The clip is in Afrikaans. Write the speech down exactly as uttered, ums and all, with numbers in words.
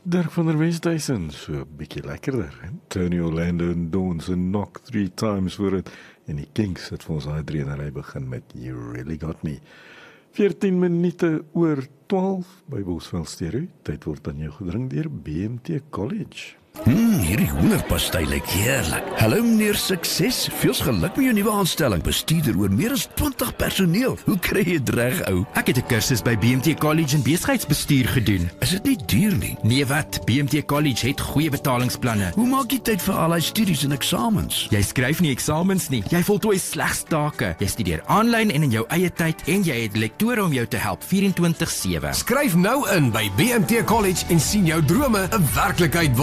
Dirk van der Westhuizen, so 'n bietjie lekkerder. Tony Orlando en Dawns en Knock three times voor het. En die Kinks het vir ons daai drieënery begin met You Really Got Me. veertien minute oor twaalf by Bosveld Stereo. Tyd word aan jou gedring deur B M T College. Hmm, hierdie hoenderpastei lyk heerlik. Hallo meneer Sukses, veels geluk met jou nuwe aanstelling. Bestuurder oor meer as twintig personeel. Hoe kry jy dit reg, ou? Ek het 'n kursus by B M T College in besigheidsbestuur gedoen. Is dit nie duur nie? Nee wat, B M T College het goeie betalingsplanne. Hoe maak jy tyd vir al die studies en eksamens? Jy skryf nie eksamens nie. Jy voltooi slegs take. Jy studeer aanlyn en in jou eie tyd en jy het lektore om jou te help vyf-en-twintig sewe. Skryf nou in by B M T College en sien jou drome 'n werklikheid word.